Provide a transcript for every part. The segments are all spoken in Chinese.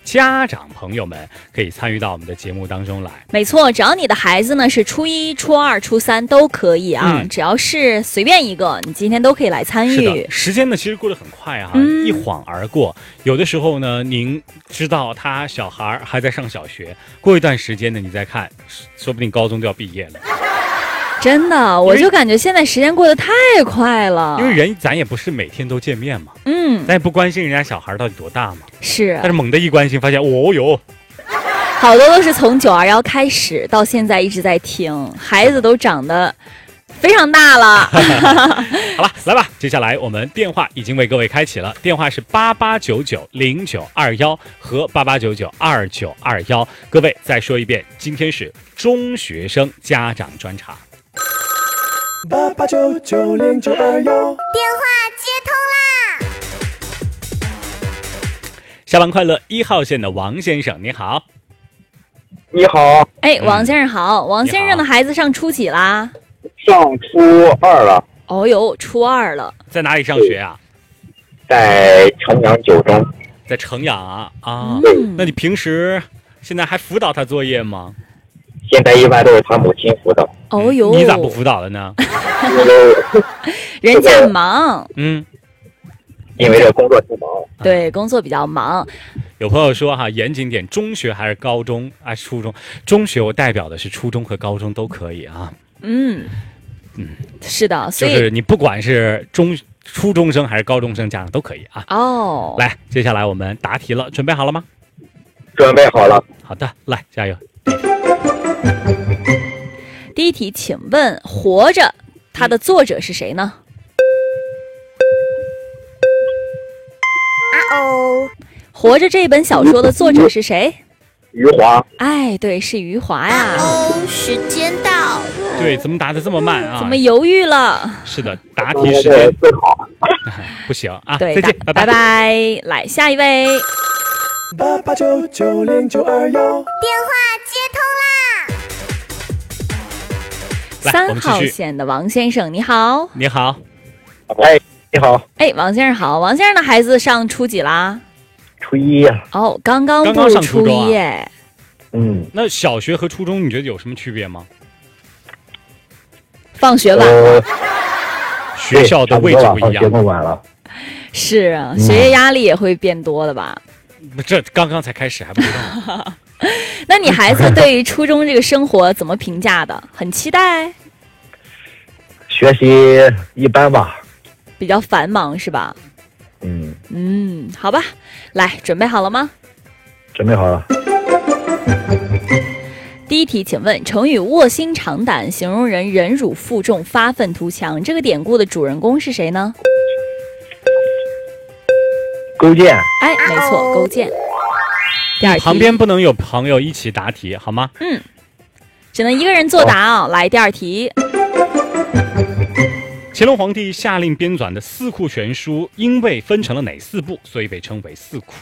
家长朋友们可以参与到我们的节目当中来。 没错，只要你的孩子呢是初1、初2、初3都可以啊，只要是随便一个，你今天都可以来参是与。 的，时间呢其实过得很快啊，一晃而过。有的时候呢，您知道他小孩还在上小学，过一段时间呢，你再看，说不定高中就要毕业了。 真的，我就感觉现在时间过得太快了。 因为咱也不是每天都见面嘛，咱也不关心人家小孩到底多大嘛。 是， 但是猛地一关心，发现哦哟， 好多都是从921开始到现在一直在听，孩子都长得非常大了。 好了，来吧，接下来我们电话已经为各位开启了，电话是88990921和88992921。各位再说一遍，今天是中学生家长专场。 88990921， 电话接通啦！ 下班快乐1号线的王先生，你好。 你好。 哎，王先生好。王先生的孩子上初几啦？ 上初2了。 哦呦，初2了。 在哪里上学啊？ 在城阳9中。 在城阳啊。那你平时现在还辅导他作业吗？ 现在一般都是他母亲辅导。 哦呦， 你咋不辅导了呢？ 人家忙。 因为这工作挺忙。 对，工作比较忙。 有朋友说哈，严谨点，中学还是高中啊？初中？中学我代表的是初中和高中都可以啊。 是的，所以就是你不管是初中生还是高中生，家长都可以啊。 哦， 来，接下来我们答题了，准备好了吗？ 准备好了。 好的，来，加油。 第一题，请问《活着》它的作者是谁呢？活着这本小说的作者是谁？ 余华。 哎，对，是余华呀。 时间到。 对，怎么答得这么慢啊？ 怎么犹豫了？ 是的，答题时间不行啊。 对， 再见，拜拜。来，下一位。 88990921， 电话接通啦 ！3号线的王先生，你好。 你好。 哎，你好。 哎，王先生好。王先生的孩子上初几啦？ 初1呀。 哦，刚步入初1耶。 那小学和初中你觉得有什么区别吗？ 放学晚了， 学校的位置不一样。 学更晚了。 是啊，学业压力也会变多的吧？ 这刚刚才开始还不知道。 那你孩子对于初中这个生活怎么评价的？很期待？ 学习一般吧。 比较繁忙是吧？好吧，来，准备好了吗？ 准备好了。 第一题，请问成语卧薪尝胆形容人忍辱负重、发愤图强，这个典故的主人公是谁呢？ 勾践。 哎，没错，勾践。第二题， 旁边不能有朋友一起答题好吗？ 只能一个人作答啊。来，第二题。 乾隆皇帝下令编纂的《四库全书》，因为分成了哪4部，所以被称为四库。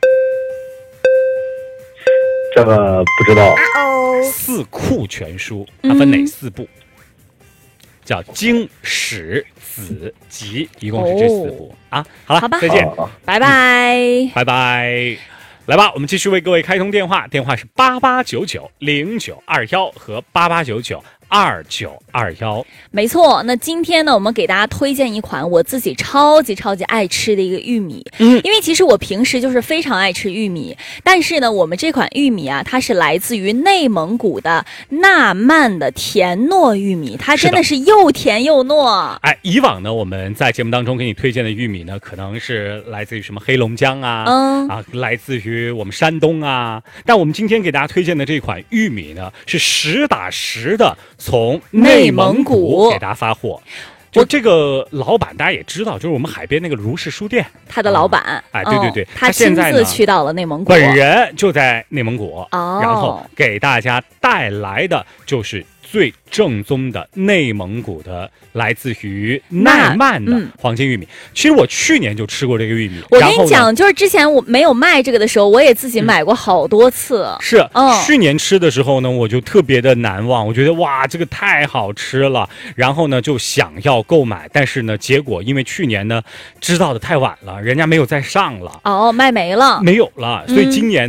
这个不知道。 《四库全书》它分哪4部？叫经、史、子、集，一共是这4部啊。好了， 好吧， 再见， 拜拜， 拜拜。来吧，我们继续为各位开通电话，电话是88990921和88992921。 没错，那今天呢，我们给大家推荐一款我自己超级爱吃的一个玉米。因为其实我平时就是非常爱吃玉米，但是呢，我们这款玉米啊，它是来自于内蒙古的纳曼的甜糯玉米，它真的是又甜又糯。 哎，以往呢，我们在节目当中给你推荐的玉米呢，可能是来自于什么黑龙江啊，来自于我们山东啊，但我们今天给大家推荐的这款玉米呢，是实打实的从内蒙古给大家发货。就这个老板大家也知道，就是我们海边那个如是书店， 他的老板， 哎，对， 他亲自去到了内蒙古， 本人就在内蒙古，然后给大家带来的就是最正宗的内蒙古的来自于奈曼的黄金玉米。其实我去年就吃过这个玉米。 我跟你讲，就是之前我没有卖这个的时候，我也自己买过好多次。 是，去年吃的时候呢，我就特别的难忘，我觉得哇，这个太好吃了。然后呢，就想要购买，但是呢，结果因为去年呢知道的太晚了，人家没有再上了， 卖没了， 没有了，所以今年